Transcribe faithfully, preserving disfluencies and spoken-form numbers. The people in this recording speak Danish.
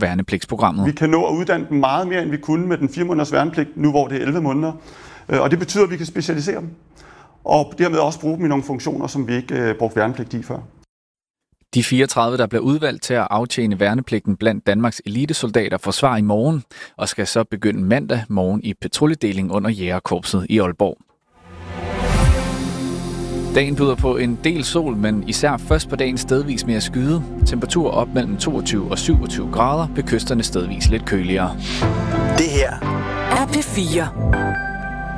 værnepligtsprogrammet. Vi kan nå at uddanne dem meget mere, end vi kunne med den fire måneders værnepligt, nu hvor det er elleve måneder. Og det betyder, at vi kan specialisere dem. Og dermed også bruge dem i nogle funktioner, som vi ikke øh, brugte værnepligt i før. De fireogtredive, der bliver udvalgt til at aftjene værnepligten blandt Danmarks elitesoldater, får svar i morgen og skal så begynde mandag morgen i patruljedeling under Jægerkorpset i Aalborg. Dagen byder på en del sol, men især først på dagen stedvis mere skyde. Temperatur op mellem toogtyve og syvogtyve grader, ved kysterne stedvis lidt køligere. Det her er P fire.